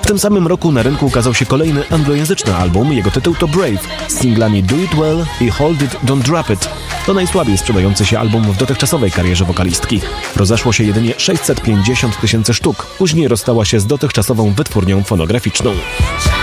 W tym samym roku na rynku ukazał się kolejny anglojęzyczny album, jego tytuł to Brave, z singlami Do It Well i Hold It, Don't Drop It. To najsłabiej sprzedający się album w dotychczasowej karierze wokalistki. Rozeszło się jedynie 650 000 sztuk. Później rozstała się z dotychczasową wytwórnią fonograficzną.